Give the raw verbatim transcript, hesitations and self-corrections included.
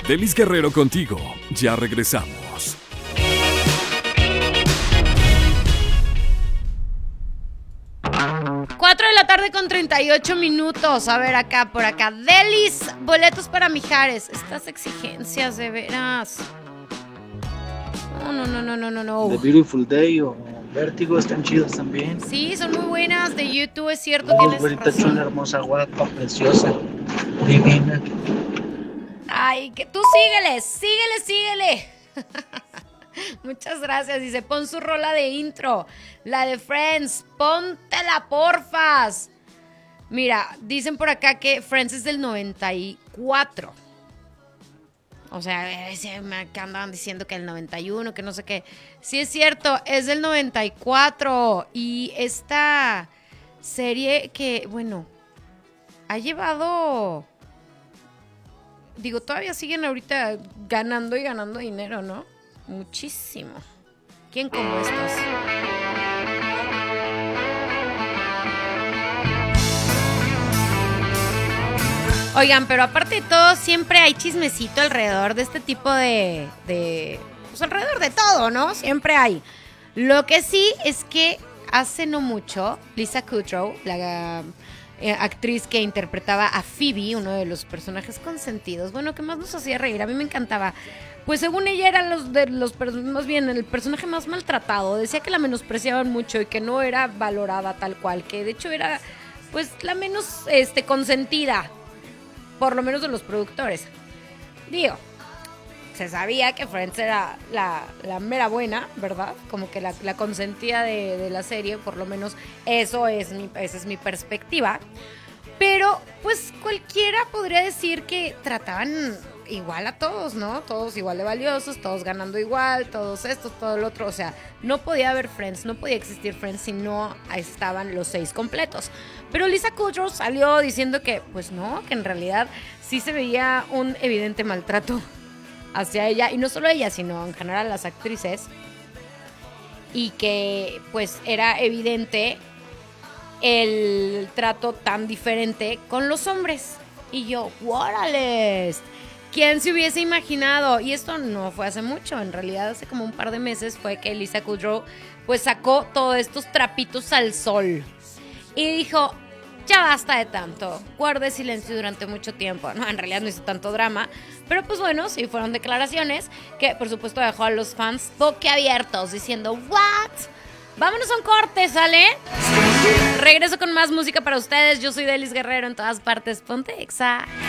Delis Guerrero contigo. Ya regresamos. cuatro de la tarde con treinta y ocho minutos. A ver, acá, por acá. Delis, boletos para Mijares. Estas exigencias, de veras. No, no, no, no, no, no, no. The Beautiful Day o Vértigo están chidos también. Sí, son muy buenas. De YouTube, es cierto, No, tienes güerita razón. chula, hermosa, guapa, preciosa, divina. Ay, que tú síguele, síguele, síguele. Muchas gracias. Dice, pon su rola de intro, la de Friends, póntela, porfas. Mira, dicen por acá que Friends es del noventa y cuatro. O sea, ese me que andaban diciendo que el noventa y uno, que no sé qué. Sí es cierto, es del noventa y cuatro. Y esta serie que, bueno, ha llevado... Digo, todavía siguen ahorita ganando y ganando dinero, ¿no? Muchísimo. ¿Quién como estos? Oigan, pero aparte de todo, siempre hay chismecito alrededor de este tipo de... de pues alrededor de todo, ¿no? Siempre hay. Lo que sí es que hace no mucho, Lisa Kudrow, la... Eh, actriz que interpretaba a Phoebe, uno de los personajes consentidos, bueno, que más nos hacía reír, a mí me encantaba, pues según ella era los de los más bien el personaje más maltratado, decía que la menospreciaban mucho y que no era valorada tal cual, que de hecho era pues la menos este consentida, por lo menos de los productores. Digo, se sabía que Friends era la, la mera buena, ¿verdad? Como que la, la consentida de, de la serie, por lo menos eso es mi, esa es mi perspectiva. Pero, pues, cualquiera podría decir que trataban igual a todos, ¿no? Todos igual de valiosos, todos ganando igual, todos estos, todo el otro. O sea, no podía haber Friends, no podía existir Friends si no estaban los seis completos. Pero Lisa Kudrow salió diciendo que, pues no, que en realidad sí se veía un evidente maltrato hacia ella, y no solo ella, sino en general las actrices, y que pues era evidente el trato tan diferente con los hombres. Y yo, ¡órales! ¿Quién se hubiese imaginado? Y esto no fue hace mucho, en realidad hace como un par de meses fue que Lisa Kudrow pues sacó todos estos trapitos al sol y dijo, ya basta de tanto, guardé silencio durante mucho tiempo. No, en realidad no hizo tanto drama, pero pues bueno, sí fueron declaraciones que por supuesto dejó a los fans boquiabiertos diciendo, ¿what? Vámonos a un corte, ¿sale? Regreso con más música para ustedes. Yo soy Delis Guerrero en todas partes. Ponte Exa.